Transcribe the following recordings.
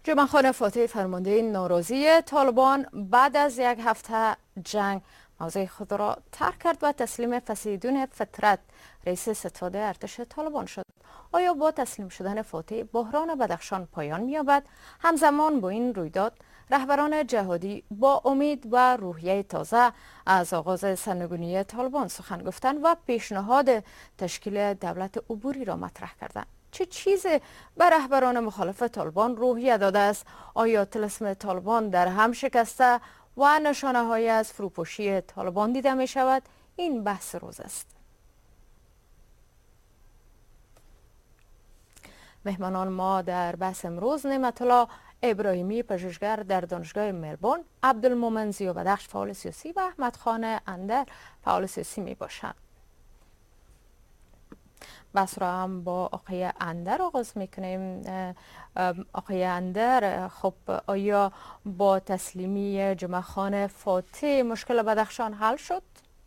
جمعه فاتح فرمانده ناراضی طالبان بعد از یک هفته جنگ موضع خود را ترک کرد و تسلیم فسیدون فطرت رئیس ستاد ارتش طالبان شد. آیا با تسلیم شدن فاتح بحران بدخشان پایان می‌یابد؟ همزمان با این رویداد رهبران جهادی با امید و روحیه تازه از آغاز سرنگونی طالبان سخن گفتند و پیشنهاد تشکیل دولت عبوری را مطرح کردند. چه چیزی به رهبران مخالف طالبان روحیه داده است؟ آیا طلسم طالبان در هم شکسته و نشانه های از فروپاشی طالبان دیده می شود؟ این بحث روز است. مهمانان ما در بحث امروز نعمت الله ابراهیمی پژوهشگر در دانشگاه ملبورن، عبدالمومن زیابدخش فعال سیاسی و احمد خان اندر فعال سیاسی می باشند. بحث را هم با آقای اندر آغاز میکنیم. آقای اندر، خب آیا با تسلیمی جمعه خان فاتح مشکل بدخشان حل شد؟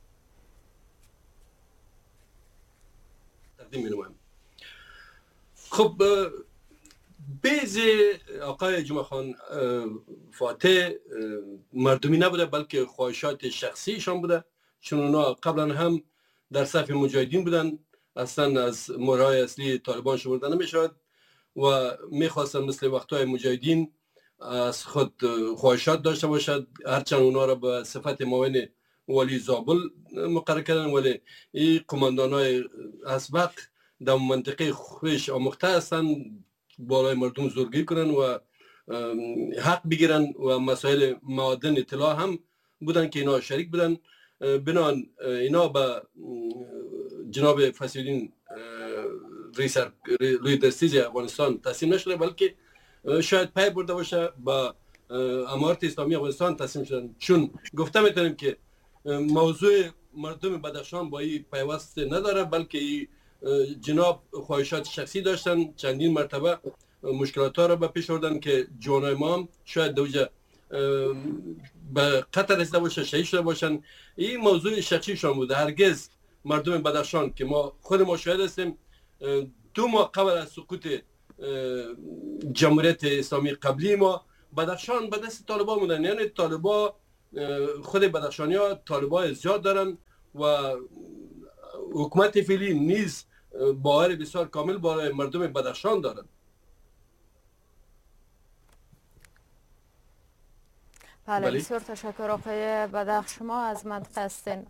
خب بیز آقای جمعه خان فاتح مردمی نبوده بلکه خواهشات شخصیشان بوده، چون اونا قبلا هم در صف مجاهدین بودن، اصلا از مورای اصلی طالبان شمرده نمیشد و میخواستن مثل وقتهای مجاهدین از خود خواهشات داشته باشد، هرچند اونا را به صفت معاون والی زابل مقرر کردن، ولی این قماندان های اسبق در منطقه خوش آموخته هستن بالای مردم زورگیری کنن و حق بگیرن و مسائل معادن اطلاع هم بودن که اینا شریک بودن. بنان اینا به جناب فسیدین رئیس درستیز افغانستان تسلیم نشده، بلکه شاید پای برده باشه با امارت اسلامی افغانستان تسلیم شدن، چون گفته میتونیم که موضوع مردم بدخشان با این پیوست نداره، بلکه جناب خواهشات شخصی داشتن، چندین مرتبه مشکلات ها را به پیش آوردن که جوانای ما هم شاید دوجه به قتل رسیده باشه، شهید شده باشن. این موضوع شخصیشان بوده. هرگز مردم بدخشان که ما خود ما شاهد هستیم 2 ماه قبل از سقوط جمهوریت اسلامی قبلی ما بدخشان به دست طالبان بودن، یعنی طالبان خود بدخشانی ها طالبان زیاد دارن و حکومت فعلی نیز باور بسیار کامل برای مردم بدخشان دارن. بله بسیار تشکر آقای بدخش. شما از منطقه هستین،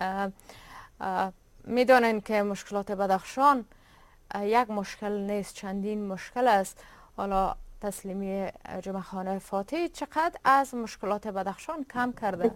میدانین که مشکلات بدخشان یک مشکل نیست، چندین مشکل است. حالا تسلیمی جمعه خان فاتح چقدر از مشکلات بدخشان کم کرده؟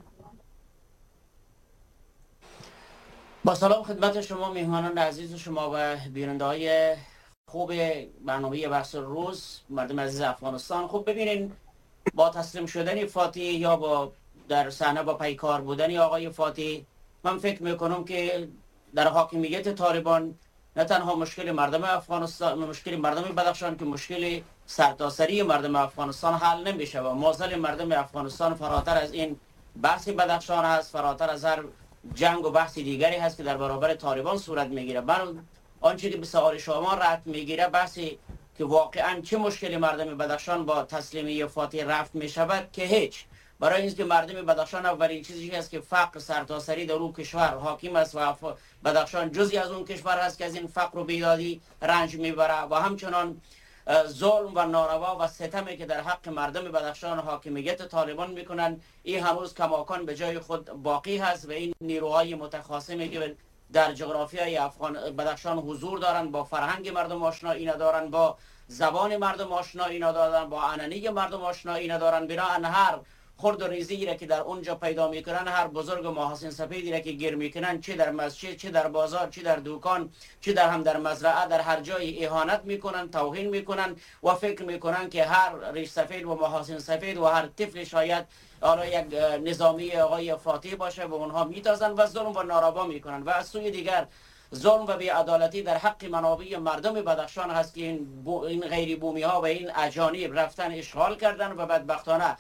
با سلام خدمت شما میهمانان عزیز شما و بیننده های خوب برنامه بحث روز، مردم عزیز افغانستان. خوب ببینین، با تسلیم شدن فاتح یا با در صحنه با پیکار بودن آقای فاتح، من فکر میکنم که در حاکمیت طالبان نه تنها مشکل مردم افغانستان، مشکل مردم بدخشان، که مشکل سرتاسری مردم افغانستان حل نمیشه و معضل مردم افغانستان فراتر از این بحث بدخشان هست، فراتر از هر جنگ و بحث دیگری هست که در برابر طالبان صورت میگیره. من آنچه که به سوال شما رفت میگیره بحثی که واقعا چه مشکلی مردم بدخشان با تسلیمی فاتح رفت میشود که هیچ. برای اینکه مردم بدخشان اولین چیزی است که فقر سرتاسری در اون کشور حاکم است و بدخشان جزئی از اون کشور است که از این فقر و بیدادی رنج میبره و همچنان ظلم و ناروا و ستمی که در حق مردم بدخشان حاکمیت طالبان میکنن، این هنوز کماکان به جای خود باقی هست و این نیروهای متخاصمی که در جغرافیای بدخشان حضور دارند با فرهنگ مردم آشنایی ندارند، با زبان مردم آشنایی ندارند، با عنعنه مردم آشنایی ندارند. بنابراین هر خرد و ریزی را که در اونجا پیدا میکنن، هر بزرگ و محسن سپیدی را که گیر میکنن، چه در مسجد، چه در بازار، چه در دکان، چه در هم در مزرعه، در هر جای اهانت میکنن، توهین میکنن و فکر میکنن که هر ریش سفید و محسن سفید و هر طفل شاید حالا یک نظامی آقای فاتح باشه و اونها میتازن و ظلم و ناروا میکنن. و از سوی دیگر ظلم و بی‌عدالتی در حق منابع مردم بدخشان هست که این غیر بومی ها و این اجانب رفتن اشغال کردن و بدبختانه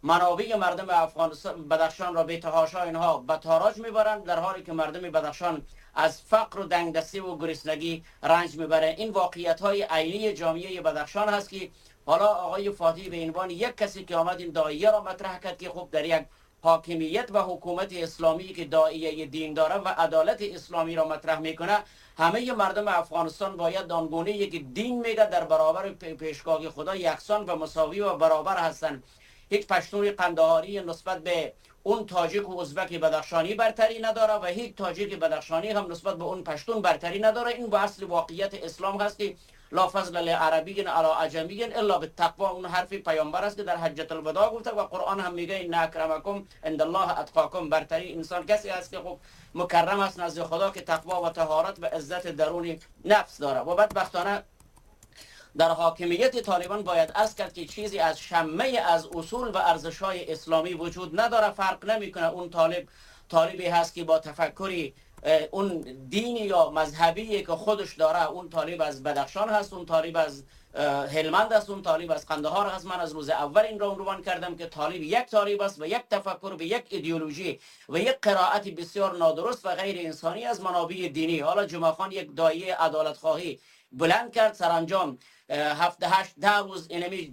منابع مردم افغانستان بدخشان را به تحاشا اینها به تاراج میبرند، در حالی که مردم بدخشان از فقر و دنگدستی و گرسنگی رنج میبره. این واقعیت های عینی جامعه بدخشان هست که حالا آقای فاتحی به عنوان یک کسی که آمد این داعیه را مطرح کرد که خب در یک حاکمیت و حکومت اسلامی که داعیه دین داره و عدالت اسلامی را مطرح میکنه، همه مردم افغانستان باید آنگونه که دین میگه در برابر پیشگاه خدا یکسان و مساوی و برابر هستند. هیچ پشتون قندهاری نسبت به اون تاجیک و ازبک بدخشانی برتری نداره و هیچ تاجیک بدخشانی هم نسبت به اون پشتون برتری نداره. این با اصل واقعیت اسلام هست که لا فضل لعربی علی عجمی الا بالتقوا. اون حرف پیامبر است که در حجت الوداع گفته و قرآن هم میگه ان اکرمکم عند الله اتقاکم. برتری انسان کسی است که خب مکرم است نزد خدا که تقوا و طهارت و عزت درون نفس داره. و بدبختانه در حاکمیت طالبان باید عرض کرد که چیزی از شمه از اصول و ارزش‌های اسلامی وجود نداره. فرق نمیکنه اون طالبی هست که با تفکری اون دینی یا مذهبی که خودش داره، اون طالب از بدخشان هست، اون طالب از هلمند است، اون طالب از قندهار هست. من از روز اول این را عنوان کردم که طالب یک طالب است و یک تفکر به یک ایدئولوژی و یک قرائت بسیار نادرست و غیر انسانی از منابع دینی. حالا جمعه خان یک داعیه عدالت خواهی بلند کرد، سرانجام 7-8 روز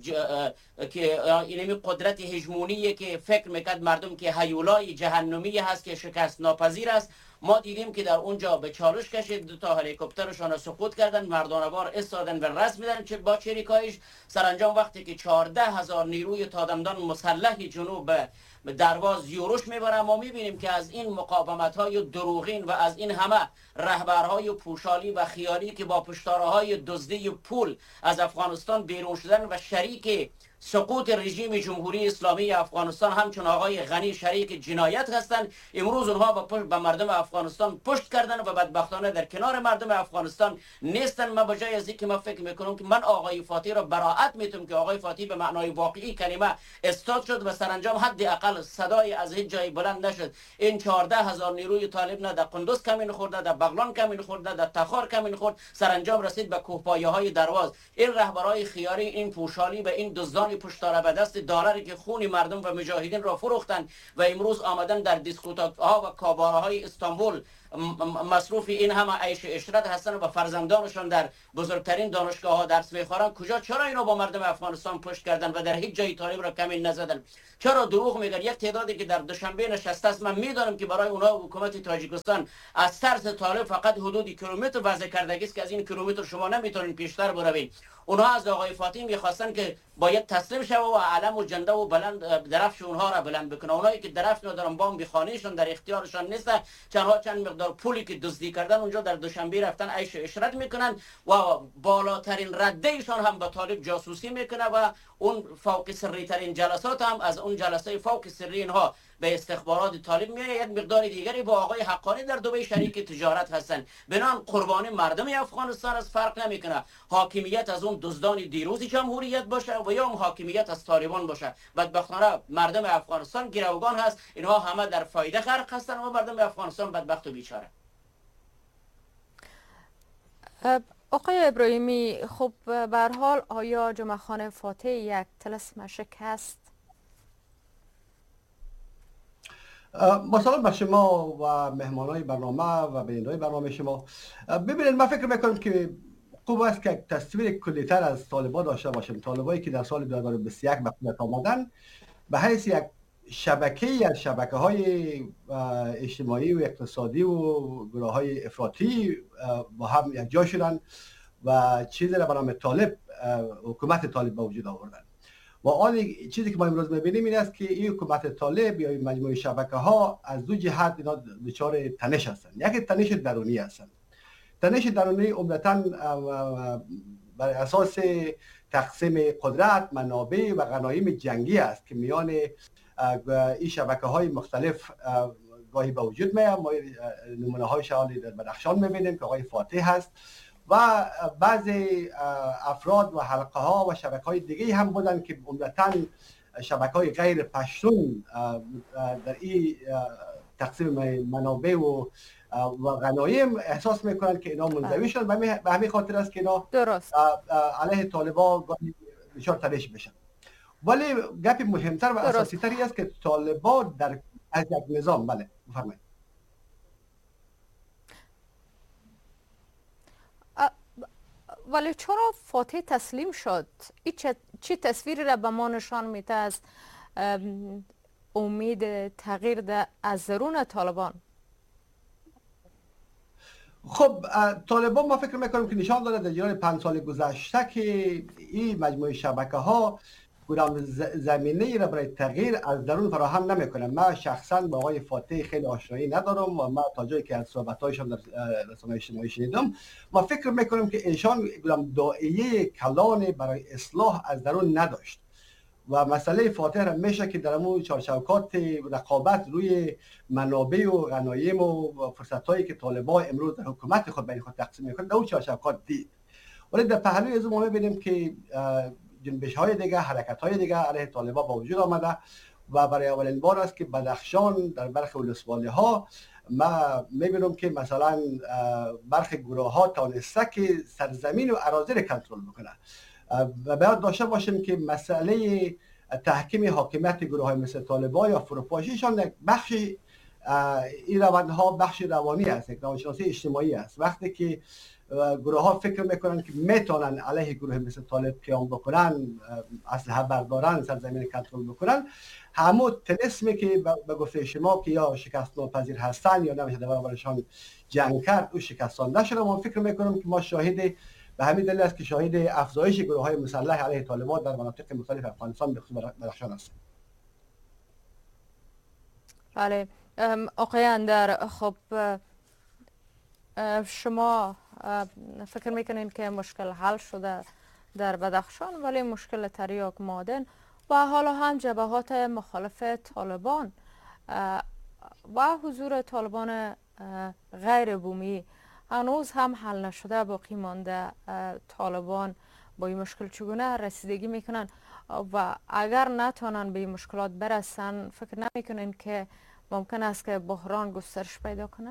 اینمی قدرت هژمونی که فکر میکرد مردم که هیولای جهنمی هست که شکست ناپذیر است، ما دیدیم که در اونجا به چالش کشید، 2 تا هلیکوپترشون سقوط کردن، مردانوار ایستادن و رسم میدن چه با چریکایش. سرانجام وقتی که 14,000 نیروی تادمدان مسلح جنوب به درواز یورش میبره، ما میبینیم که از این مقاومت های دروغین و از این همه رهبرهای پوشالی و خیالی که با پشتاره های دزدی پول از افغانستان بیرون شدن و شریک سقوط رژیم جمهوری اسلامی افغانستان همچون آقای غنی شریک جنایت هستند، امروز اونها به مردم افغانستان پشت کردن و بدبختانه در کنار مردم افغانستان نیستن. من به جای از اینکه من فکر میکنم که من آقای فاتحی را براءت میتونم که آقای فاتحی به معنای واقعی کلمه استاد شد و سرانجام حداقل صدای از هیچ جای بلند نشد. این 14,000 نیروی طالب نه در قندوز کمین خورد، نه در بغلان کمین خورد، نه در تخار کمین خورد، سرانجام رسید به کوهپایه های درواز. این رهبرای خیاری، این پوشالی و این دزدان پشتاره به دست دارایی که خون مردم و مجاهدین را فروختند و امروز آمدن در دیسکوتاک‌ها و کاباره‌های استانبول مصروف این همه عیش و عشرت هستن و فرزندانشان در بزرگترین دانشگاه ها درس میخوارن. کجا چرا اینا با مردم افغانستان پشت کردن و در هیچ جای طالب را کمین نزدن؟ چرا دروغ میگن؟ یک تعدادی که در دوشنبه نشسته است، من میدانم که برای اونها حکومت تاجیکستان از طرز طالب فقط حدود کیلومتر وضع کردگی است که از این کیلومتر شما نمیتونین پیشتر بروید. اونها از آقای فاطمی میخواستن که باید تسلیم شوه و علم و جنده و بلند درفش اونها را بلند بکنه. اونایی که درفش ندارن، بام بخانهشون در اختیارشان نیست، چند مقدار پولی که دزدی کردن اونجا در دوشنبه رفتن عیش و عشرت میکنن و بالاترین ردهشان هم به طالب جاسوسی میکنه و اون فوق سری ترین جلسات هم از اون جلسه فوق سری اینها به استخبارات طالب میره. یک مقدار دیگری با آقای حقانی در دبی شریک تجارت هستن. بنان قربانی مردم افغانستان از فرق نمیکنه حاکمیت از اون دزدان دیروز جمهوریت باشه و یا حاکمیت از طالبان باشه. بدبختانه مردم افغانستان گروگان هست، اینها همه در فایده غرق هستن و مردم افغانستان بدبخت و بیچاره. آقای ابراهیمی، خب به هر حال آیا جمعه خان فاتح یک طلسم شکست؟ با سلام به شما و مهمانای برنامه و بیننده‌های برنامه شما. ببینید، من فکر میکنم که خوب است که تصویر کلی‌تر از طالبان داشته باشیم. طالبایی که در سال 2021 به قدرت آمدن به حیث یک شبکه‌ای از شبکه‌های اجتماعی و اقتصادی و گروه‌های افراطی با هم یک جا شدن و چیزی را به نام طالب، حکومت طالب به وجود آوردن. و آن چیزی که ما امروز می‌بینیم این است که این حکومت طالب یا این مجموعه شبکه‌ها از دو جهت اینا دچار تنش هستند. یک تنش درونی هستند. تنش درونی عمدتاً بر اساس تقسیم قدرت، منابع و غنایم جنگی است که میان این شبکه‌های مختلف گاهی به وجود میاد. ما نمونه‌هایش در بدخشان می‌بینیم که آقای فاتح هست و بعضی افراد و حلقه‌ها و شبکه‌های دیگه هم بودن که عمدتاً شبکه‌های غیر پشتون در این تقسیم منابع و غنایم احساس میکنن که اینا منزوی شدن. به همین خاطر است که اینا علیه طالبان دچار تنش بشن. ولی گپ مهمتر و اساسی تری است که طالبان در از یک نظام. بله بفرمایید. ولی چرا فاتح تسلیم شد؟ چی تصویری را به ما نشان میده از امید تغییر از درون طالبان؟ خب طالبان ما فکر میکنم که نشان داده در جریان 5 سال گذشته که این مجموعه شبکه ها کدام زمینه را برای تغییر از درون فراهم نمیکنه. من شخصا با آقای فاتح خیلی آشنایی ندارم و ما تا جایی که از صحبت‌هایشان در رسانه‌های اجتماعی شنیدم، ما فکر میکنم که ایشان داعیه کلان برای اصلاح از درون نداشت و مسئله فاتح را میشه که در امون چارچوکات رقابت روی منابع و غنایم و فرصت‌هایی که طالبان امروز در حکومت خود بین خود تقسیم میکنند در اون چارچوکات دید. ولی در پهلوی از ما میبینیم که جنبش های دیگه، حرکت های دیگه علیه طالبان با وجود آمده و برای اولین بار است که بدخشان در برخی ولسوالی ها ما میبینم که مثلا برخی گروه ها تانسته که سرزمین و اراضی را کنترل بکنه و باید داشته باشیم که مسئله تحکیم حاکمیت گروه های مثل طالبان یا فروپاشیشان یک بخشی این روندها بخش روانی است، یک روانشناسی اجتماعی است. وقتی که گروه ها فکر میکنن که میتونن علیه گروه مثل طالب قیام بکنن، اسلحه بردارن، سرزمین کنترل بکنن، همون طلسمی که به گفته شما که یا شکست ناپذیر هستن یا نمیشه در برابرشان جنگ کرد او شکستانده شده. من فکر میکنم که ما شاهد به همین دلیل است که شاهد افزایش گروه های مسلح علیه طالبان در مناطق مختلف افغانستان به خصوص بدخشان است. بله آقای اندر، خب شما فکر میکنین که مشکل حل شده در بدخشان، ولی مشکل تریاک مادن و حالا هم جبهات مخالف طالبان و حضور طالبان غیر بومی هنوز هم حل نشده باقی مانده. طالبان با این مشکل چگونه رسیدگی میکنن و اگر نتونن به این مشکلات برسن فکر نمیکنین که ممکن است که بحران گسترش پیدا کنه؟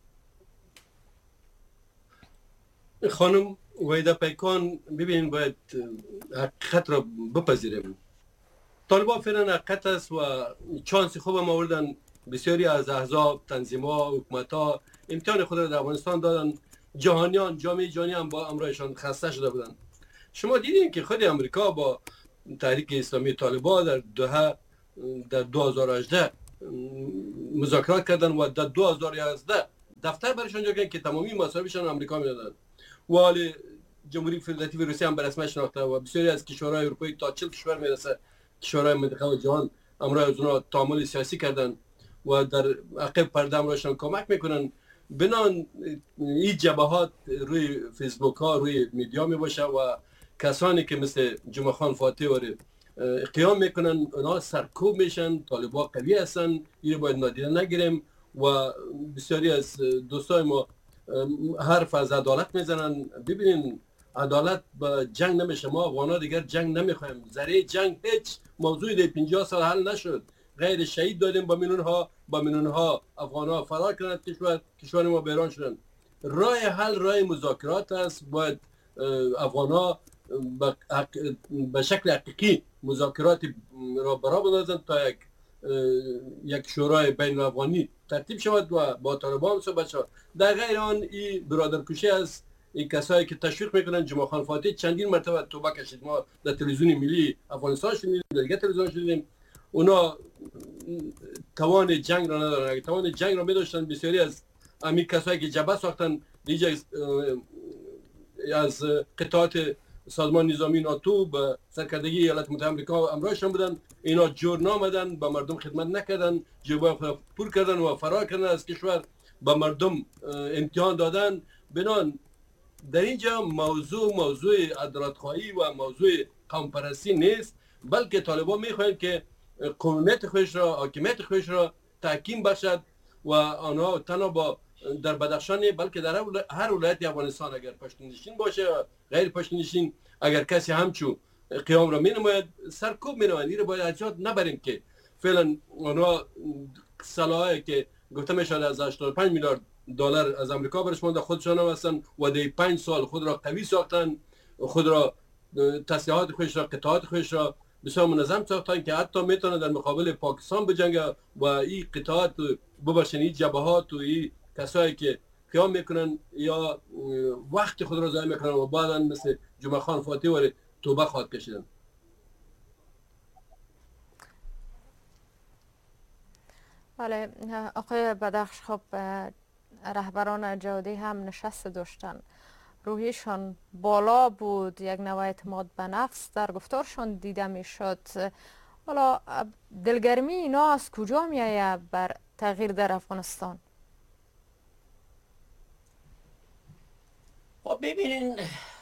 خانم وحیده پیکان، ببین باید حقیقت را بپذیریم. طالبان فعلا حقیقت است و چانس خوب هم آوردن. بسیاری از احزاب، تنظیم‌ها، حکومت‌ها امتحان خود را در افغانستان دادن. جهانیان، جامعه جهانی هم با امرایشان خسته شده بودن. شما دیدین که خود امریکا با تحریک اسلامی طالبان در دوحه در 2018 مذاکرات کردن و در 2011 دفتر برشان جا کردن که تمامی مصارفشان آمریکا میدادن. ولی جمهوری فدراتیو روسیه هم به رسمیت شناخته و بسیاری از کشورهای اروپایی تا 40 کشور میرسه، کشورهای منطقه و جهان امروز از اونها تعامل سیاسی کردن و در عقب پرده امروزشان کمک میکنن. بنان این جبهات روی فیسبوک ها، روی میدیا می باشه و کسانی که مثل جمعه خان فاتح و قیام میکنن اونا سرکوب میشن. طالبان قوی هستن، این باید نادیده نگیریم و بسیاری از دوستای ما حرف از عدالت میزنن. ببینین عدالت با جنگ نمیشه. ما افغانا دیگر جنگ نمیخوایم. ذره جنگ هیچ موضوعی در 50 سال حل نشد. غیر شهید دادیم با میلیون ها افغانا فرار کردند، کشور ما بیران شدن. راه حل راه مذاکرات است. باید افغانا به شکل حقیقی مذاکرات را برا بندازند تا یک شورای بین افغانی ترتیب شود و با طالبان صحبت شود. در غیر آن این برادرکشی است. این کسایی که تشویق میکنن جمعه خان فاتح چندین مرتبه توبه کشید. ما در تلویزیون ملی افغانستان شنیدیم، در دیگه تلویزیون شنیدیم. اونا توان جنگ را ندارن. اگه توان جنگ را می‌داشتن بسیاری از امی کسایی که جبهه ساختن دیگه از قطعات سازمان نظامی ناتو به سرکردگی ایالات متحده آمریکا امرایشان بودن. اینا جور نامدن، به مردم خدمت نکردن، جیبای خود پر کردن و فرار کردن از کشور، به مردم امتحان دادن. بنان در اینجا موضوع عدالت‌خواهی و موضوع قوم‌پرستی نیست، بلکه طالبان می‌خواهند که قومیت خودش را، حاکمیت خودش را تحکیم بخشد و آنها تنها با در بدخشان بلکه در هر ولایت افغانستان اگر پشتون نشین باشه غیر پشتون نشین اگر کسی همچون قیام را مینماید سرکوب مینماید. این را باید اجازه نبریم که فعلا آنها سلاحی که گفته میشد از 85 میلیارد دلار از امریکا برش مونده خودشان هم هستن و در 5 سال خود را قوی ساختن، خود را تسلیحات خودش را، قطعات خودش را بسیار منظم ساختن که حتی میتونه در مقابل پاکستان بجنگه و این قطعات ببخشید این جبهات و این کسایی که قیام میکنن یا وقت خود را ضایع میکنن و بعدا مثل جمعه خان فاتح ولی توبه خواهد کشیدن. بله آقای بدخش، خب رهبران جهادی هم نشست داشتن، روحیشان بالا بود، یک نوع اعتماد به نفس در گفتارشان دیده می شد. حالا دلگرمی اینا از کجا می آید بر تغییر در افغانستان؟ خب ببینین،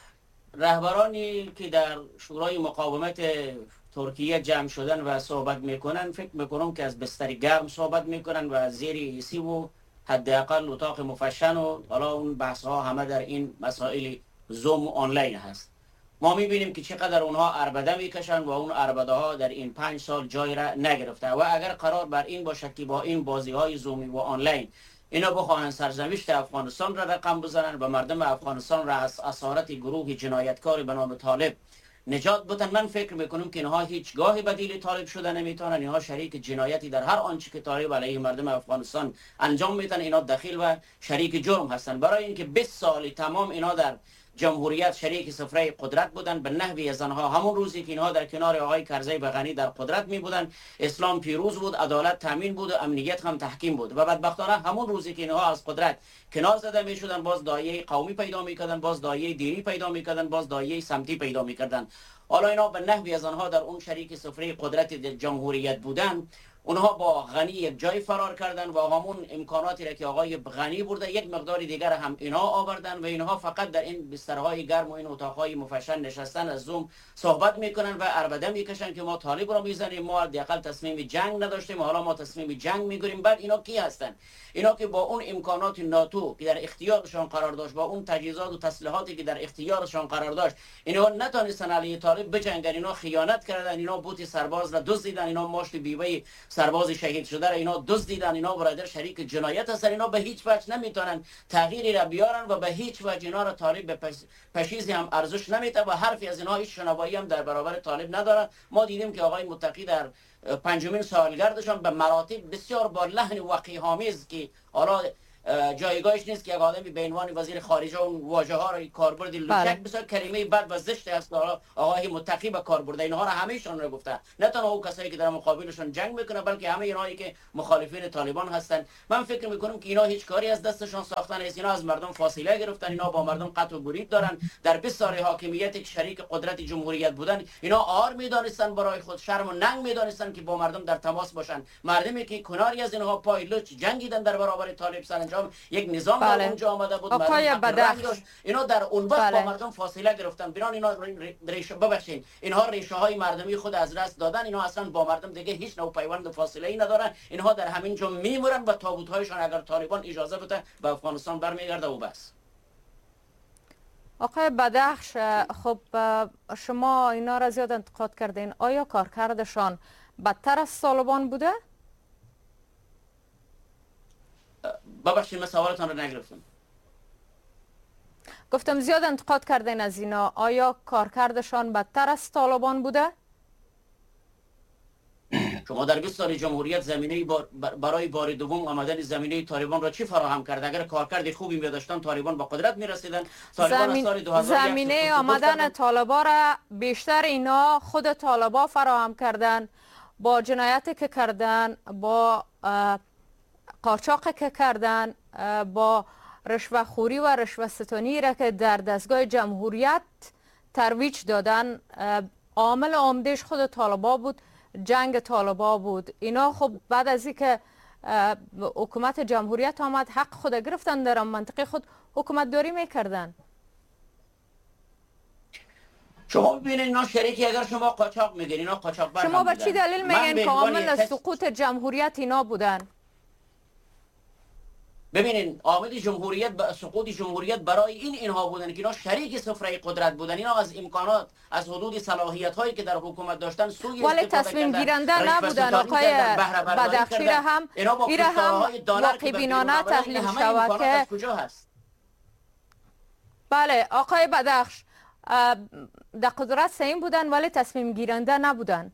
رهبرانی که در شورای مقاومت ترکیه جمع شدن و صحبت میکنن، فکر میکنم که از بستر گرم صحبت میکنن و از زیر ایسی و حداقل اتاق مفشن و حالا اون بحث ها همه در این مسائل زوم و آنلاین هست. ما میبینیم که چقدر اونها عربده میکشن و اون عربده ها در این 5 سال جای را نگرفته و اگر قرار بر این باشد که با این بازی های زومی و آنلاین اینا بخواهند سرزنشت افغانستان را رقم بزنن و مردم افغانستان را از اسارت گروه جنایتکاری به نام طالب نجات بدن، من فکر میکنم که اینها هیچگاه بدیل طالب شده نمیتونن. اینها شریک جنایتی در هر آنچه که طالب علیه مردم افغانستان انجام میدن، اینا دخیل و شریک جرم هستند. برای اینکه 20 سال تمام اینا در جمهوریت شریک سفره قدرت بودن، به نحوی از آنها همون روزی که اینها در کنار آقای کرزی و غنی در قدرت می بودن، اسلام پیروز بود، عدالت تامین بود و امنیت هم تحکیم بود و بدبختانه همون روزی که اینها از قدرت کنار زده می شدن، باز دایه قومی پیدا میکردن، باز دایه دینی پیدا میکردن، باز دایه سمتی پیدا میکردن. حالا اینا به نحوی از آنها در اون شریک سفره قدرت جمهوریت بودن، اونها با غنی یک جای فرار کردن و همون امکاناتی را که آقای غنی برده یک مقدار دیگر هم اینا آوردن و اینها فقط در این بسترهای گرم و این اتاقهای مفشن نشستن، از زوم صحبت میکنن و عربده میکشن که ما طالب را میزنیم، ما حداقل تصمیم جنگ نداشتیم، حالا ما تصمیم جنگ میگیریم. بعد اینا کی هستن؟ اینا که با اون امکانات ناتو که در اختیارشان قرار داشت، با اون تجهیزات و تسلیحاتی که در اختیارشان قرار داشت، اینا نتونستن علیه طالب بجنگن، اینا خیانت کردن، اینا بوت سرباز را دزدیدن، اینا ماشت بیوه سرباز شهید شده را اینا دزدیدن، اینا برادر شریک جنایت هستن. اینا به هیچ وجه نمیتونن تغییری را بیارن و به هیچ وجه اینا را طالب به پشیزی هم ارزش نمیده و حرفی از اینا هیچ شنوایی هم در برابر طالب ندارن. ما دیدیم که آقای متقی در 5مین سالگردشان به مراتب بسیار با لحن وقیح‌آمیز که حالا جایگاهش نیست که یک آدمی به عنوان وزیر خارجه اون واژه ها رو کاربرد لوچک بسیار کلمه بد و زشت است که آقای متقی به کار برده. اینها را همهشون رو گفته، نه تنها اون کسایی که در مقابلشون جنگ میکنه بلکه همه اینایی که مخالفین طالبان هستن. من فکر میکنم که اینا هیچ کاری از دستشون ساختن نیست، اینا از مردم فاصله گرفتن، اینا با مردم قطع و برید دارن. در 20 سال حاکمیت شریک قدرت جمهوریت بودن، اینا آر میدانستن، برای خود شرم و ننگ میدانستن که با مردم در تماس باشن. مردمی که کناری از اینها پای لچ جنگیدن در برابر طالب، سرانجام یک نظام در اونجا آمده بود، اینا در اون وقت با مردم فاصله گرفتن، بران اینا ریشه ببخشید اینها ریشه های مردمی خود از دست دادن، اینها اصلا با مردم دیگه هیچ نوع پیوند و فاصله ای ندارن، اینها در همین جا میمورن و تابوت هایشان اگر طالبان اجازه بده به افغانستان برمیگرده و بس. آقای بدخش، خب شما اینا را زیاد انتقاد کردین، آیا کارکردشان بدتر از طالبان بوده؟ ببخشید من سوالتان رو نگرفتم. گفتم زیاد انتقاد کردین از اینا، آیا کارکردشان بدتر از طالبان بوده؟ شما در 20 سال جمهوریت زمینه برای بار دوم آمدن زمینه طالبان را چی فراهم کرد؟ اگر کارکرد خوبی می‌داشتن طالبان به قدرت می‌رسیدن. زمینه آمدن طالبان را بیشتر اینا خود طالبان فراهم کردن، با جنایتی که کردن، با قاچاقی که کردن، با رشوه‌خوری و رشوه‌ستانی را که در دستگاه جمهوریت ترویج دادن، عامل عمده‌اش خود طالبان بود، جنگ طالبان بود. اینا خب بعد از اینکه حکومت جمهوریت آمد حق خود گرفتن، در منطقه خود حکومت داری میکردن. شما ببینید اینا شریکی، اگر شما قاچاق میگین اینا قاچاق بر شما به چی دلیل میگین که عامل سقوط جمهوریت اینا بودن؟ ببینین عامل جمهوریت سقوط جمهوریت برای اینها بودن که اینا شریک سفره قدرت بودن، اینا از امکانات از حدود صلاحیت هایی که در حکومت داشتن سوی ولی تصمیم گیرنده نبودن. آقای بدخشی را هم واقعی بینانه تحلیل شود که کجا هست. بله آقای بدخش، در قدرت سهیم بودن ولی تصمیم گیرنده نبودن.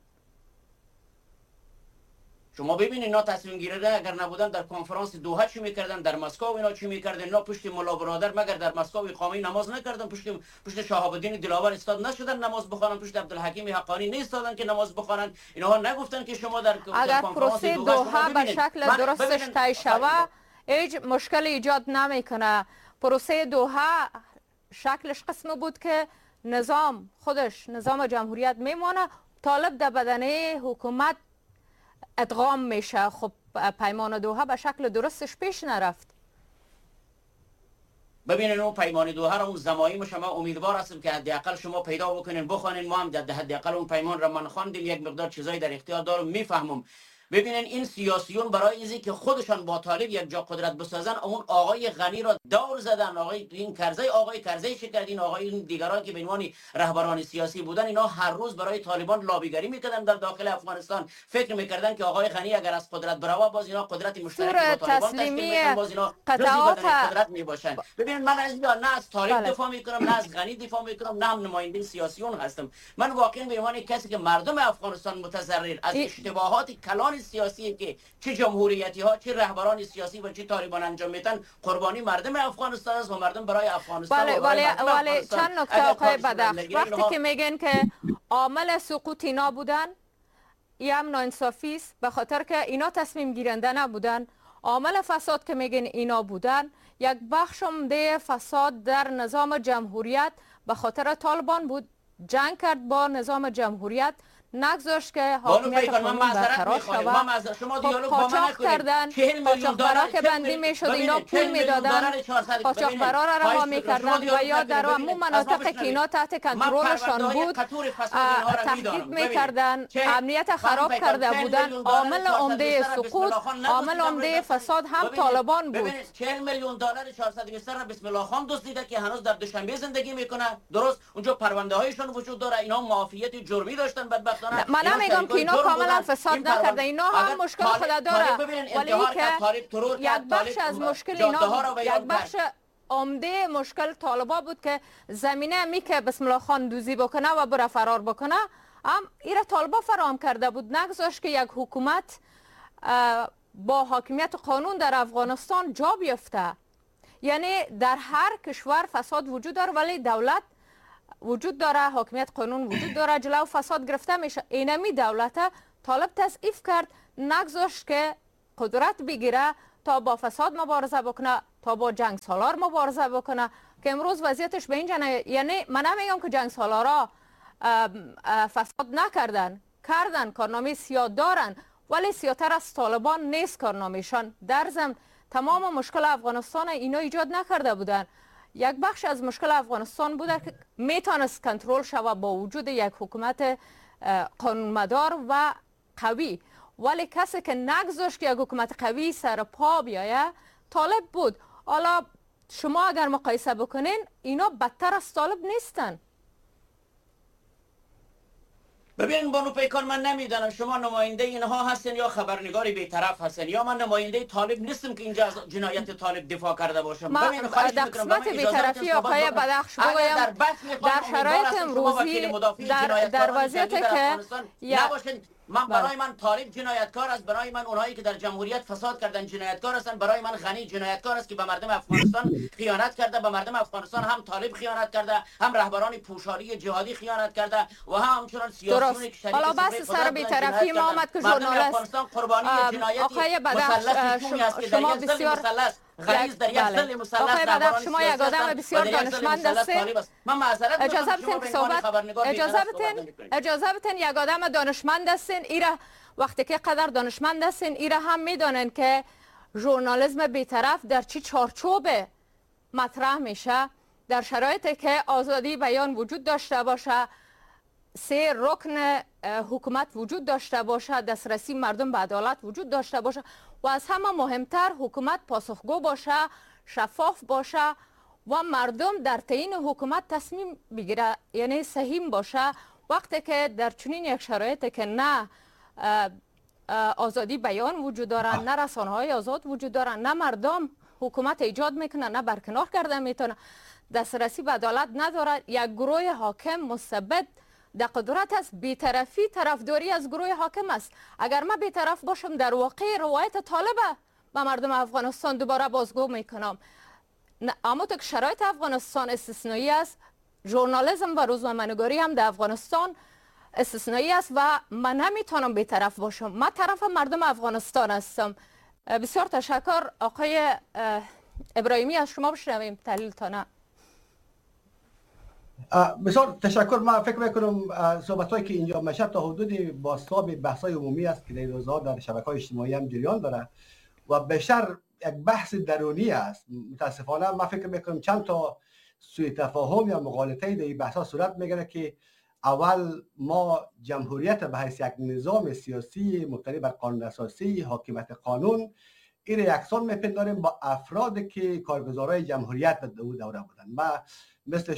شما ببینید اینا تصمیم گیرنده اگر نبودن در کنفرانس دوحه چی میکردن، در مسکو اینا چی میکردن؟ اینا پشت ملا برادر مگر در مسکو اقامه نماز نکردن؟ پشت شهاب الدین دلاور استاد نشدن نماز بخوانن؟ پشت عبدالحکیم حقانی نیستادن که نماز بخوانن؟ اینها نگفتن که شما در اگر پروسه دوحه به شکل درستش طی شود هیچ مشکل ایجاد نمیکنه. پروسه دوحه شکلش قسم بود که نظام خودش نظام جمهوریت میمانه، طالب در بدنه حکومت ادغام میشه. خب پیمان دوحه به شکل درستش پیش نرفت. ببینین اون پیمان دوحه را اون زمایی شما امیدوار هستم که حداقل شما پیدا بکنین بخونین. ما هم در حداقل اون پیمان را من خواندیم، یک مقدار چیزایی در اختیار دارم میفهمم. ببینن این سیاسیون برای اینکه که خودشان با طالب یک جا قدرت بسازن اون آقای غنی را دور زدن، آقای این کرزی، آقای کرزی شکرد، این آقای این دیگران که به عنوان رهبران سیاسی بودن، اینا هر روز برای طالبان لابیگری میکردن در داخل افغانستان. فکر میکردن که آقای غنی اگر از قدرت بروا باز اینا قدرت مشترک با طالبان تشکیل میکنن، باز اینا قدرت میباشن. ببینن من از نه از طالب دفاع میکنم، نه از غنی دفاع میکنم، نه هم نماینده سیاسیون هستم. من واقعا به عنوان کسی که مردم افغانستان متضرر از اشتباهات کلان سیاسی که چه جمهوریتی ها چه رهبران سیاسی و چه طالبان انجام میدن قربانی مردم افغانستان است و مردم برای افغانستان. ولی چند نکته آقای بدخش، وقتی که میگن که عامل سقوط اینا بودن این هم ناانصافی است، به خاطر که اینا تصمیم گیرنده نبودن. عامل فساد که میگن اینا بودن، یک بخش عمده فساد در نظام جمهوریت به خاطر طالبان بود. جنگ کرد با نظام جمهوریت، نگذاشت که حاکمیت قانون برقرار شود. شما دیالوگ با من نکردن، قاچاقبرا که بندی میشد اینا پول میدادن، قاچاقبرا را رها میکردن و یا در همون مناطق که اینا تحت کنترلشان بود تهدید میکردن، امنیت خراب کرده بودن. عامل عمده سقوط، عامل عمده فساد هم طالبان بود. 40 میلیون دلار 420 را بسم الله خان دزدیده که هنوز در دوشنبه زندگی میکنه. درست اونجا پرونده هایشون وجود داره، اینا معافیت جرمی داشتن. بدبخت من نمیگم که اینا کاملا فساد نکرده، اینا هم مشکل خود داره، ولی که یک بخش از مشکل اینا، یک بخش عمده مشکل طالبا بود که زمینه می که بسم الله خان دوزی بکنه و بره فرار بکنه هم ایره طالبا فراهم کرده بود. نگذاشت که یک حکومت با حاکمیت قانون در افغانستان جا بیفته. یعنی در هر کشور فساد وجود داره ولی دولت وجود داره، حاکمیت قانون وجود داره، جلو فساد گرفته میشه. اینمی دولت طالب تضعیف کرد، نگذاشت که قدرت بگیره تا با فساد مبارزه بکنه، تا با جنگ سالار مبارزه بکنه که امروز وضعیتش به اینجا یعنی من نمیگم که جنگ سالارا فساد نکردن، کردن، کارنامه سیاه دارن، ولی سیاتر از طالبان نیست کارنامهشان. در ضمن تمام مشکل افغانستان اینا ایجاد نکرده بودن. یک بخش از مشکل افغانستان بوده که میتونست کنترل شود با وجود یک حکومت قانونمدار و قوی، ولی کسی که نگذاشت که یک حکومت قوی سر پا بیایه طالب بود. حالا شما اگر مقایسه بکنین اینا بدتر از طالب نیستن. ببین بانو پیکان، من نمیدانم شما نماینده اینها هستین یا خبرنگاری بی‌طرف هستین، یا من نماینده طالب نیستم که اینجا از جنایت طالب دفاع کرده باشم. ببین در قسمت بی‌طرفی آقای بدخش بگویم در شرایط امروزی در وضعیتی که نباشین. من برای من طالب جنایتکار است، برای من اونایی که در جمهوریت فساد کردن جنایتکار هستن، برای من غنی جنایتکار است که به مردم افغانستان خیانت کرده. به مردم افغانستان هم طالب خیانت کرده، هم رهبران پوشالی جهادی خیانت کرده و همچنان سیاسیونی که شریک حالا بس سر بی‌طرفی ما آمد که ژورنالیست قربانی جنایت آقای بدخش شما بسیار آقای بدخش شما یک آدم بسیار دانشمند هستین. اجازه بتین یک آدم دانشمند هستین. ایره وقتی که قدر دانشمند هستین ایره هم میدانن که ژورنالیسم بی‌طرف در چی چارچوب مطرح میشه. در شرایطی که آزادی بیان وجود داشته باشه، 3 رکن حکومت وجود داشته باشه، دسترسی مردم به عدالت وجود داشته باشه و از همه مهمتر حکومت پاسخگو باشه، شفاف باشه و مردم در تعیین حکومت تصمیم بگیره، یعنی سهیم باشه. وقتی که در چنین یک شرایطی که نه آزادی بیان وجود داره، نه رسانه‌های آزاد وجود داره، نه مردم حکومت ایجاد میکنه، نه برکنار کرده میتونه، دسترسی به عدالت ندارد. یک گروه حاکم مستبد در قدرت است. بی‌طرفی طرفداری از گروه حاکم است. اگر من بی‌طرف باشم در واقع روایت طالبه به مردم افغانستان دوباره بازگو میکنم. اما که شرایط افغانستان استثنایی است، ژورنالیسم و روزنامه‌نگاری هم در افغانستان استثنایی است و من نمیتونم بی‌طرف باشم. من طرف مردم افغانستان هستم. بسیار تشکر. آقای ابراهیمی از شما بشنویم تحلیلتان. بسیار تشکر. من فکر میکنم صحبت‌هایی که اینجا میشه تا حدودی بازتاب بحث‌های عمومی است که در روزها در شبکه‌های اجتماعی هم جریان داره و بیشتر یک بحث درونی است. متاسفانه من فکر میکنم چند تا سوء تفاهم یا مغالطه در این بحث‌ها صورت میگیره که اول ما جمهوریت به حیث یک نظام سیاسی مبتنی بر قانون اساسی، حاکمیت قانون، این یکسان میپنداریم با افرادی که کارگزارای جمهوریت در او دوره بودن. ما مثل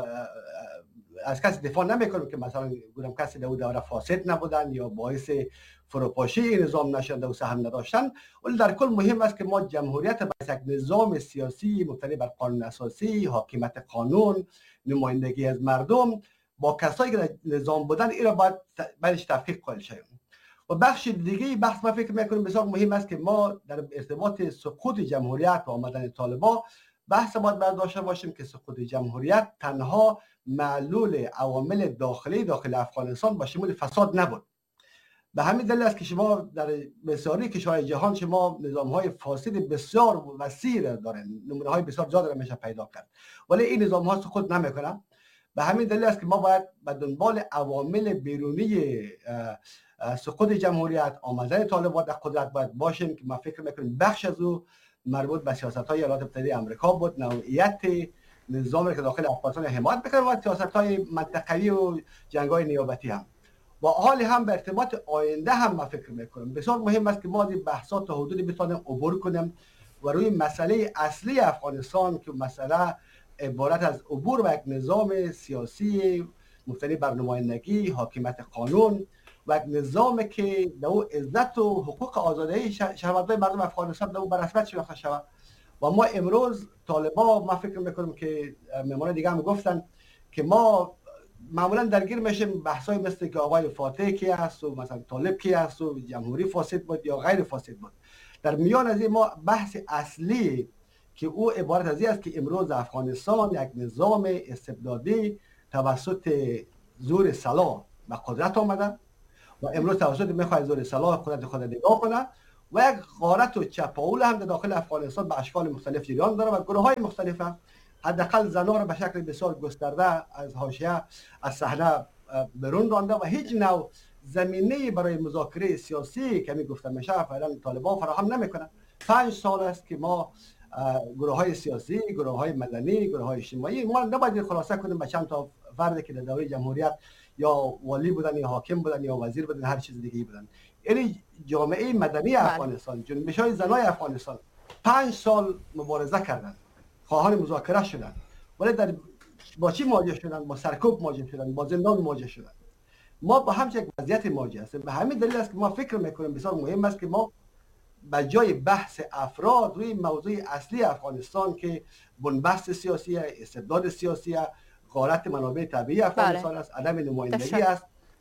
از کسی دفاع نمیکنم که مثلا گفتم کسی در او دوره فاسد نبودن یا باعث فروپاشی نظام نشدن و سهم نداشتن، ولی در کل مهم است که ما جمهوریت به یک نظام سیاسی مبتنی بر قانون اساسی، حاکمیت قانون، نمایندگی از مردم با کسایی که در نظام بودن این را باید برش تفکیک قائل شویم. و بخش دیگه بحث ما فکر میکنیم بسیار مهم است که ما در ارتباط سقوط جمهوریت و آمدن طالبان بحث باید داشته باشیم که سقوط جمهوریت تنها معلول عوامل داخل افغانستان با شمول فساد نبود. به همین دلیل است که شما در بسیاری کشورهای جهان شما نظام‌های فاسد بسیار وسیع دارن، نمونه‌های بسیار زیادی را میشه پیدا کرد، ولی این نظام‌ها سقوط نمیکنن. به همین دلیل است که ما باید به دنبال عوامل بیرونی سقوط جمهوریت، آمدن طالبان در قدرت باید باشیم که ما فکر میکنیم بخش از او مربوط به سیاست‌های ایالات متحده آمریکا بود، نوعیت نظامی که داخل افغانستان حمایت می‌کنه و سیاست‌های منطقه‌ای و جنگ‌های نیابتی هم. با حال هم به ارتباط آینده هم ما فکر میکنم بسیار مهم است که ما این بحثات تا حدودی بتوانیم عبور کنیم و روی مسئله اصلی افغانستان که مسئله عبارت از عبور و یک نظام سیاسی مبتنی بر نمایندگی، حاکمیت قانون و یک نظامی که در او عزت و حقوق آزادی شهروندان مردم افغانستان در او به رسمیت شناخته شود. و ما امروز طالبان ما فکر میکنم که مهمان دیگه هم گفتن که ما معمولا درگیر میشیم بحثای مثل که آقای فاتح کی است و مثلا طالب کی است و جمهوری فاسد بود یا غیر فاسد بود. در میان از این ما بحث اصلی که او عبارت از این است که امروز افغانستان یک نظام استبدادی توسط زور سلاح به قدرت آمده و امروز توسط میخواد زور سلاح قدرت خود نگاه کنه و یک غارت و چپاول هم در داخل افغانستان به اشکال مختلف جریان داره و گروه های مختلف هم حداقل زنان را به شکل بسیار گسترده از حاشیه از صحنه برون رانده و هیچ نوع زمینه برای مذاکره سیاسی که می گفته میشه فعلا طالبان فراهم نمیکنه. 5 سال است که ما گروه های سیاسی، گروه های مدنی، گروه های اجتماعی ما نباید خلاصه کنیم به چند تا فردی که در دوره جمهوریت یا والی بودن یا حاکم بودن یا وزیر بودن هر چیز دیگه بودن. یعنی جامعه مدنی افغانستان، جنبش های زنای افغانستان 5 سال مبارزه کردند، خواهان مذاکره شدند، ولی با چی مواجه شدند؟ با سرکوب مواجه شدند، با زندان مواجه شدند. ما با همچین یک وضعیت مواجه هستیم. به همین دلیل است که ما فکر میکنیم بسیار مهم است که ما به جای بحث افراد روی موضوع اصلی افغانستان که بنبست سیاسی، استبداد سیاسی، غارت منابع طبیعی افغانستان است، عدم نمایندگی است.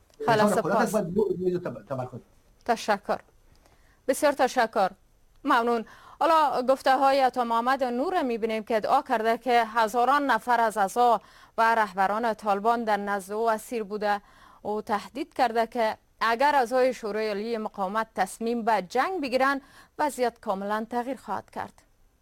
تشکر. بسیار تشکر. ممنون. حالا گفته های عطا محمد نور میبینیم که ادعا کرده که هزاران نفر از اعضا و رهبران طالبان در نزد او اسیر بوده و تهدید کرده که اگر اعضای شورای عالی مقاومت تصمیم به جنگ بگیرن وضعیت کاملا تغییر خواهد کرد.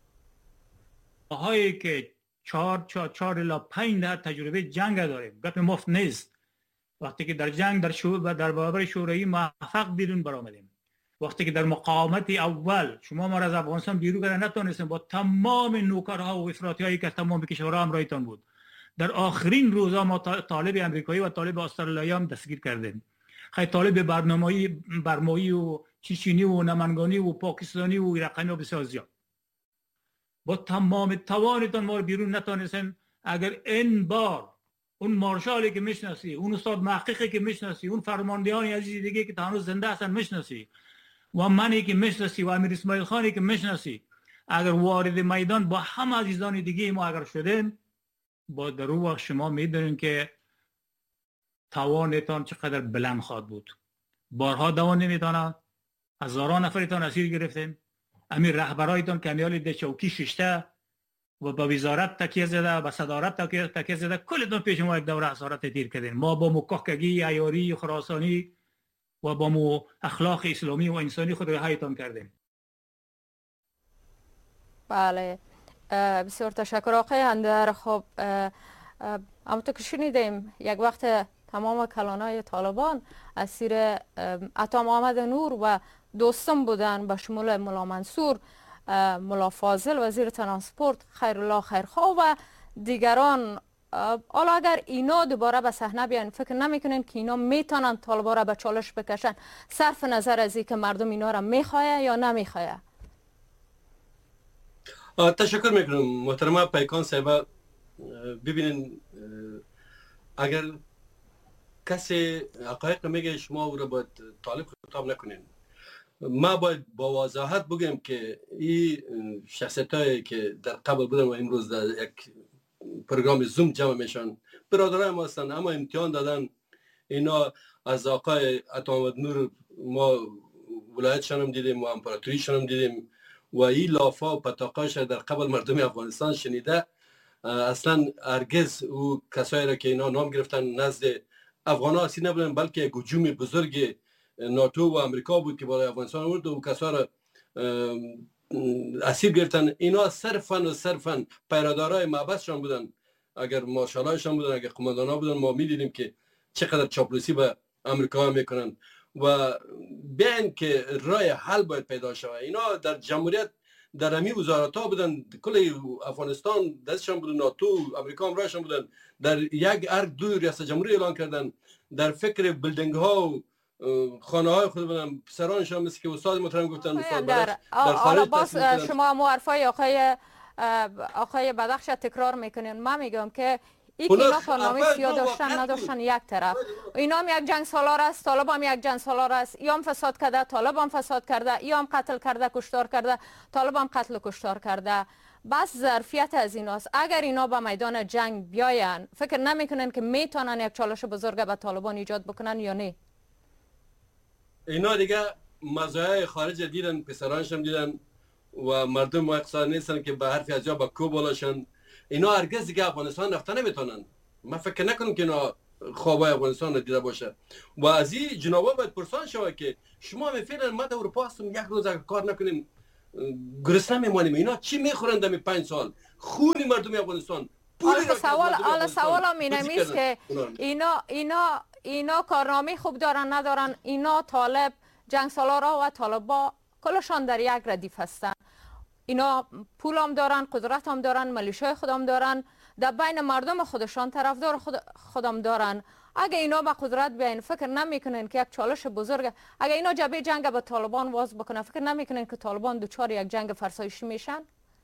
هایی که 4 الی 5 دهه تجربه جنگ داریم، گپ مفت نیست. وقتی که در جنگ در برابر شوروی موفق بیرون برآمدیم، وقتی که در مقاومت اول شما ما را از افغانستان بیرون کردن نتونستیم با تمام نوکرها و افراطیایی که تمام کشورها همراهتان بود، در آخرین روزا ما طالب امریکایی و طالب استرالیایی هم دستگیر کردیم. خیلی طالب برمایی و چیچینی و نمنگانی و پاکستانی و رقمی و بسیار زیاد. با تمام توانتان ما بیرون نتونستیم. اگر این بار اون مارشالی که میشناسی، اون استاد محققی که میشناسی، اون فرماندهانی عزیز دیگه که هنوز زنده هستن میشناسی و منی که میشناسی و امیر اسماعیل خانی که میشناسی، اگر وارد میدان با همه عزیزان دیگه ما اگر شدیم با در اون وقت شما میدونین که توانتان چقدر بلند خواهد بود. بارها دوام نمیتونه، هزاران نفرتان اسیر گرفتیم. امیر رهبرایتان کمیال ده چوکی ششته و با وزارت تکیه زده، با صدارت تکیه زده، کلتون پیش ما یک دوره اسارت تیر کردین. ما با مکاکگی عیاری خراسانی و با مو اخلاق اسلامی و انسانی خود رهایتان کردیم. بله، بسیار تشکر آقای اندر. خب همونطور که شنیدیم یک وقت تمام کلانای طالبان اسیر عطا محمد نور و دوستم بودن، به شمول ملا منصور، ملا فاضل وزیر ترانسپورت، خیرالله خیرخواه و دیگران. حالا اگر اینا دوباره به صحنه بیان، فکر نمیکنین که اینا میتونن طالبان را به چالش بکشن، صرف نظر از اینکه مردم اینا را میخواه یا نمیخواه؟ تشکر میکنم محترمه پیکان صاحبه. ببینین، اگر کسی حقایق میگه شما او را باید طالب خطاب نکنین. ما باید با وضاحت بگیم که این شخصیت هایی که در قبل بودن و امروز در یک پروگرام زوم جمع میشن برادرای ما هستن، اما امتحان دادن. اینا از آقای عطا محمد نور ما ولایتشان هم دیدیم و امپراتوریشان هم دیدیم و این لافا و پتاقاش در قبل مردم افغانستان شنیده. اصلا هرگز او کسایی را که اینا نام گرفتن نزد افغان ها اسیر نبودن، بلکه یک هجوم بزرگ ناتو و امریکا بود که بالای افغانستان آورد و کسا را اسیر گرفتن. اینا صرفا پیرادارای معبدشان بودن. اگر مارشالایشان بودن، اگر قماندانا بودن، ما میدیدیم که چقدر چاپلوسی به امریکا میکنن و بیان که راه حل باید پیدا شود. اینا در جمهوریت در همی وزارت ها بودن، کل افغانستان دستشان بود، ناتو امریکا هم راشان بودن، در یک ارگ دو ریاست جمهوری اعلان کردن، در فکر بلدنگ ها و خانه های خود بودن. پسرانشان مثل که استاد محترم گفتن در خارج باز شما معرفای آقای بدخش تکرار میکنین. من میگم که اینا کارنامه سیاه داشتن نداشتن یک طرف، اینا هم یک جنگ سالار است، طالب هم یک جنگ سالار است. یا هم فساد کرده، طالب هم فساد کرده، یا هم قتل کرده، کشتار کرده، طالب هم قتل و کشتار کرده. بس ظرفیت از ایناست. اگر اینا به میدان جنگ بیاین، فکر نمیکنن که میتونن یک چالش بزرگ به طالبان ایجاد بکنن یا نه؟ اینا دیگه مزایای خارج دیدن، پسرانش هم دیدن و مردم ما اقصاد نیستن که به حرفی از یا با کو بالاشن. اینا هرگز دیگه افغانستان رفته نمیتونن. من فکر نکنم که اینا خوابای افغانستان رو دیده باشه و از این جنابا باید پرسان شود که شما فعلا ما در اروپا هستیم، یک روز اگر کار نکنیم گرسنه میمانیم. اینا چی میخورن در 5 سال؟ خون مردم افغانستان. سوال هم اینه که اینا کارنامه خوب دارن ندارن. اینا طالب، جنگ سالارا و طالبا کلشان در یک ردیف هستن. اینا پول هم دارن، قدرت هم دارن، ملیشای خودم دارن، در بین مردم خودشان طرفدار خودم دارن. اگه اینا به قدرت بیاین، فکر نمیکنن که یک چالش بزرگ، اگه اینا جبهه جنگ به طالبان واز بکنن، فکر نمیکنن که طالبان دوچار یک جنگ فرسایشی میشن؟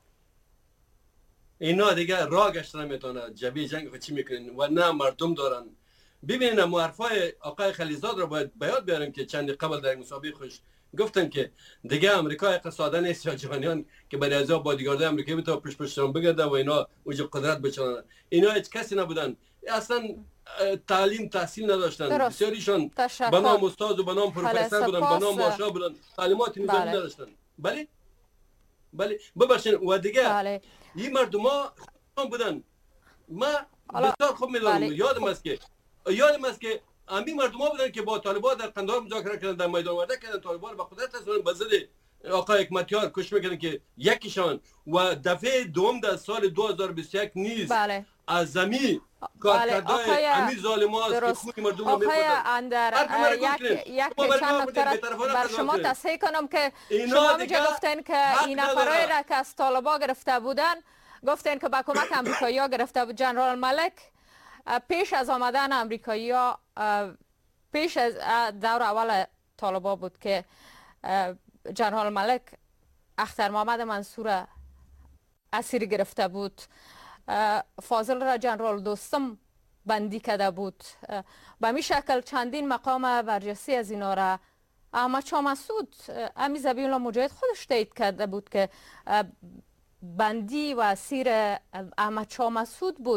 اینا دیگه راه گشت نمیتونه. جبهه جنگ خود چی میکنن و نه مردم دارن. ببینید معرفای آقای خلیزاد رو باید بیاد بیارن که چند قبل در مسابقه خوش گفتن که دیگه امریکا اقتصادا نیست یا جهانیان که برای از بادیگارد امریکایی بتونه پشتشون بگرده و اینا اوج قدرت بچنن. اینا هیچ کسی نبودن، اصلا تعلیم تحصیل نداشتن. بسیاریشان به نام استاد و به نام پروفسور بودن، به نام ماشا بودن، تعلیمات نظامی نداشتن. بله ببخشید. و دیگه این مردم ها بودن. ما بسیار خوب میدونم. یادم است که امی مردم ها بودن که با طالبان در قندهار مذاکره کردن، در میدان ورده کردن، طالبان به قدرت رسوندن، به ضد آقای حکمتیار کش میکردن که یکیشان و دفعه دوم در سال 2021 نیست. از زمین کارکردهای امیر ظالم هاست که خون مردم رو میخوردن. آقای اندر یک چند نکته بر شما تصحیح کنم که شما میجا گفتن که این نفرهای را که از طالبان گرفته بودن، گفتن که با کمک امریکایی ها گرفته بود. جنرال ملک پیش از آمدن امریکایی ها، پیش از دور اول طالبان بود که جنرال ملک اختر محمد منصور اسیر گرفته بود. فاضل را جنرال دوستم بندی کرده بود. به می شکل چندین مقام برجسته از اینا را احمد شاه مسعود، امی ذبیح الله مجاهد خودش تایید کرده بود که بندی و اسیر احمد شاه مسعود بود.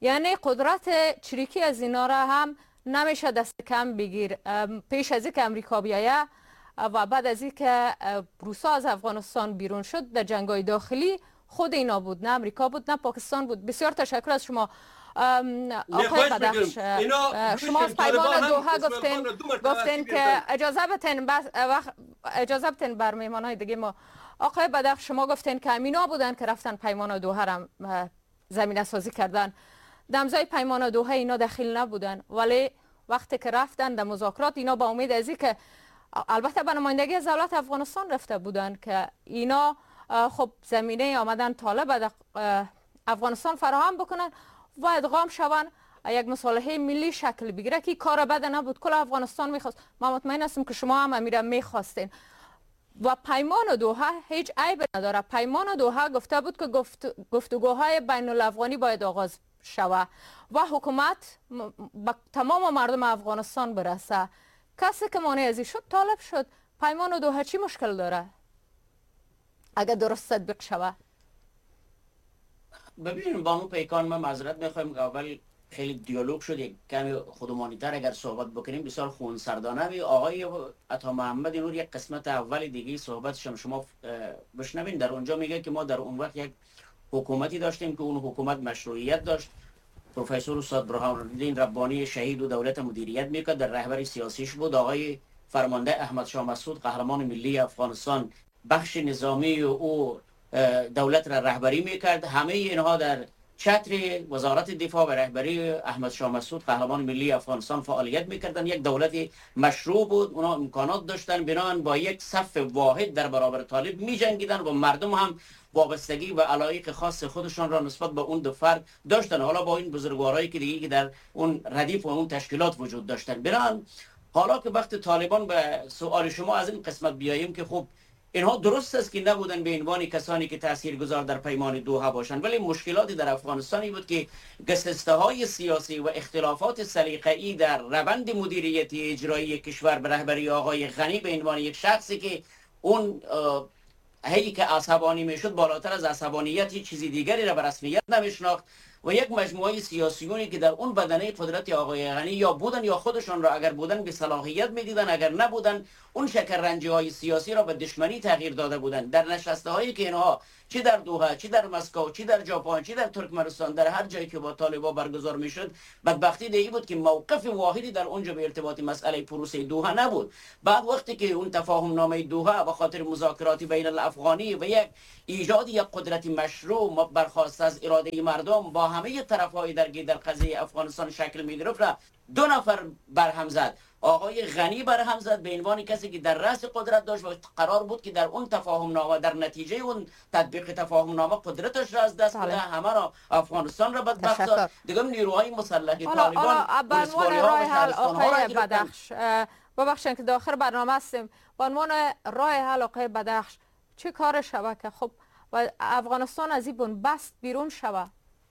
یعنی قدرت چریکی از اینا را هم نمیشه دست کم بگیر. پیش از اینکه امریکا بیایه و بعد از اینکه روسا از افغانستان بیرون شد در جنگ‌های داخلی خود اینا بود، نه امریکا بود نه پاکستان بود. بسیار تشکر از شما آقای بدخش. شما از پیمان دوحه گفتین که اجازه بتین بر میهمان‌های دیگه ما. آقای بدخش شما گفتین که امینا بودن که رفتن پیمان دوحه را زمینه سازی کردن. در امضای پیمان دوحه اینا داخل نبودن، ولی وقتی که رفتن در مذاکرات اینا با امید از که البته به نمایندگی از دولت افغانستان رفته بودن که اینا خب زمینه آمدن طالب افغانستان فراهم بکنن و ادغام شون، یک مصالحه ملی شکل بگیره که کار بد نبود، کل افغانستان میخواست. ما مطمئن هستم که شما هم امیره میخواستین و پیمان دوحه هیچ عیب نداره. پیمان دوحه گفته بود که گفتگوهای بین الافغانی باید آغاز شوه و حکومت با تمام مردم افغانستان برسه. کسی که مانع ازی شد طالب شد. پیمان دوحه چی مشکل داره اگر درست تطبیق شوه؟ ببینید بانو پیکان، من معذرت میخوایم که اول خیلی دیالوگ شد، یک کمی خودمانی تر اگر صحبت بکنیم بسیار خونسردانه. آقای عطا محمد نور یک قسمت اول دیگه صحبتش شما بشنوین، در اونجا میگه که ما در اون وقت یک حکومتی داشتیم که اون حکومت مشروعیت داشت. پروفسور استاد برهان الدین ربانی شهید و دولت مدیریت میکرد، در رهبری سیاسیش بود. آقای فرمانده احمد شاه مسعود قهرمان ملی افغانستان بخش نظامی او دولت را رهبری میکرد. همه اینها در چتر وزارت دفاع و رهبری احمد شاه مسعود قهرمان ملی افغانستان فعالیت میکردن. یک دولت مشروع بود، اونا امکانات داشتن، بنابراین با یک صف واحد در برابر طالب میجنگیدن و مردم هم وابستگی و علایق خاص خودشان را نسبت به اون دو فرد داشتن، حالا با این بزرگوارایی که دیگه در اون ردیف و اون تشکیلات وجود داشتن. بنابراین حالا که وقت طالبان به سوال شما از این قسمت بیاییم که خب اینها درست است که نبودن به عنوان کسانی که تاثیرگذار در پیمان دوحه باشند، ولی مشکلاتی در افغانستانی بود که گسسته‌های سیاسی و اختلافات سلیقه‌ای در روند مدیریتی اجرایی کشور به رهبری آقای غنی به عنوان یک شخصی که اون هی که عصبانی میشد بالاتر از عصبانیت هیچ چیزی دیگری را به رسمیت نمیشناخت و یک مجموعه سیاسیونی که در اون بدنه قدرت آقای غنی یا بودن یا خودشان را اگر بودن به صلاحیت میدیدن، اگر نبودن اون شکررنجی های سیاسی را به دشمنی تغییر داده بودند. در نشسته هایی که اینها چه در دوحه، چه در مسکو، چه در ژاپن، چه در ترکمنستان، در هر جایی که با طالبان برگزار میشد، بدبختی دیگه بود که موقف واحدی در اونجا به ارتباط مسئله پروسه دوحه نبود. بعد وقتی که اون تفاهم نامه دوحه به خاطر مذاکرات بین الافغانی و یک ایجاد یک قدرت مشروع برخواست از اراده مردم با همه طرف‌های درگیر در قضیه افغانستان شکل می‌گرفت، دو نفر برهم زد. آقای غنی برهم زد به عنوان کسی که در رأس قدرت داشت و قرار بود که در اون تفاهم نامه، در نتیجه اون تطبیق تفاهم نامه قدرتش را از دست بده، همه را افغانستان را بدبخت ساخت. دیگه نیروهای مسلح طالبان به عنوان راه حل آقای بدخش، ببخشید که داخل برنامه هستیم، به عنوان راه حل آقای بدخش چه کار شود که خب و افغانستان از این بنبست بیرون شود؟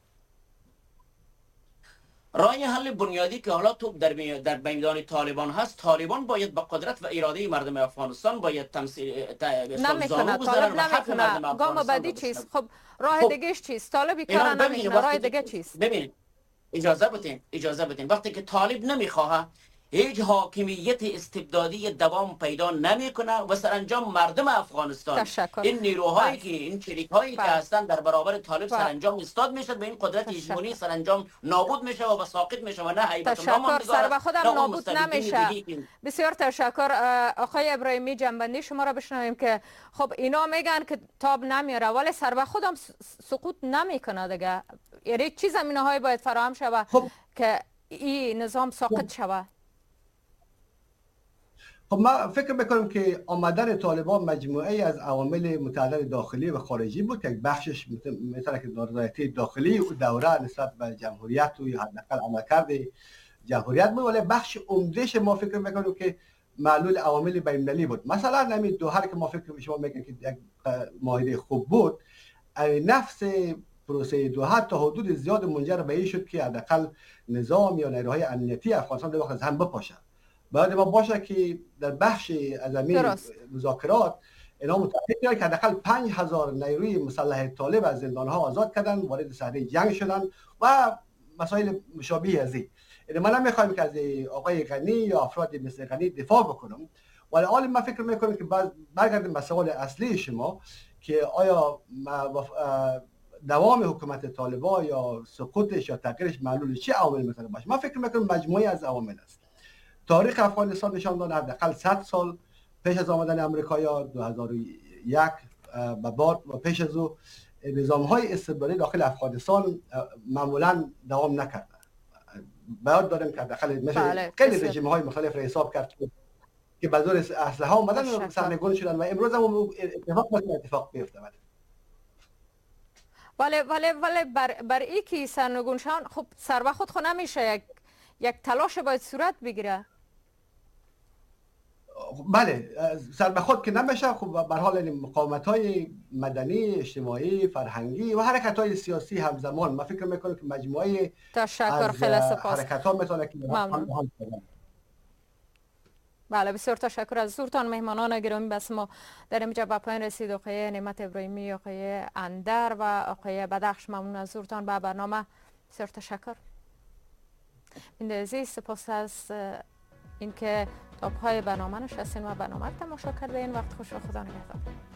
راه حل بنیادی که حالا تو در میدان طالبان هست، طالبان باید با قدرت و اراده مردم افغانستان باید تمثیل نمیکنه. طالب نمیکنه. گام بعدی چیست؟ خب راه دیگه چیست؟ طالبی کارا نمیکنه، راه دیگه چیست؟ ببینید اجازه بدین وقتی که طالب نمیخواه هیچ حاکمیت استبدادی دوام پیدا نمیکنه و سرانجام مردم افغانستان این نیروهایی که این چریک‌هایی که هستن در برابر طالب سرانجام استاد میشد به این قدرت هژمونی سرانجام نابود میشه و ساقط میشه و نه هیبت الله سر به خودم نابود نمیشه. بسیار تشکر. آقای ابراهیمی جنبندی شما را بشنویم که خب اینا میگن که تاب نمیاره ولی سر به خودم سقوط نمیکنه دیگه. یعنی چی زمینه‌های باید فراهم شود که این نظام ساقط شود؟ خب ما فکر میکنم که آمدن طالبان مجموعه از عوامل متعدد داخلی و خارجی بود که یک بخشش مثلا که نارضایتی داخلی و دوره نسبت به جمهوریت و یا حداقل عملکرد جمهوریت بود، ولی بخش عمدهش ما فکر میکنم که معلول عوامل بین‌المللی بود. مثلا همین دوحه که ما فکر شما میگن که یک معاهده خوب بود، نفس پروسه دوحه تا حدود زیاد منجر به این شد که حداقل نظام یا نیروهای امنیتی افغانستان در واقع هم بپاشه. باید ما باشه که در بخش از همین مذاکرات اینا متفق کردن که حداقل 5000 نیروی مسلح طالب از زندانها آزاد کردن، وارد صحنه جنگ شدن و مسائل مشابه از این. یعنی ما نمیخوایم که از آقای غنی یا افراد مثل غنی دفاع بکنم، ولی حالا من فکر میکنم که برگردیم به سوال اصلی شما که آیا دوام حکومت طالبان یا سقوطش یا تغییرش معلول چه عوامل میتونه باشه؟ من فکر میکنم مجموعه از عوامل است. تاریخ افغانستان نشان داده حداقل 100 سال پیش از آمدن امریکایی‌ها 2001 به بعد و پیش از او نظام‌های استبدادی داخل افغانستان معمولا دوام نکرده. باید داریم که حداقل مثل خیلی رژیم‌های مختلف را حساب کرد که به زور اسلحه اومدن سرنگون شدن و امروز هم اتفاق بیفته. ولی بر ای که سرنگون شدن خب سر به خود نمیشه، یک تلاش باید صورت بگیره. بله سر به خود که نمیشه. خب به هر حال مقاومت‌های مدنی، اجتماعی، فرهنگی و حرکت‌های سیاسی همزمان من فکر میکنم که مجموعه تشکر، خیلی سپاس. حرکت‌ها میتونه که بله بسیار تشکر از حضورتان مهمانان گرامی. بس ما در اینجا به پایان رسید. آقای نعمت ابراهیمی، آقای اندر و آقای بدخش، ممنون از حضورتان به برنامه. بسیار تشکر. این عزیز سپاس از اینکه تاپ‌های برنامه نشستین و برنامه تماشا کرده. این وقت خوش و خدا نگهدار.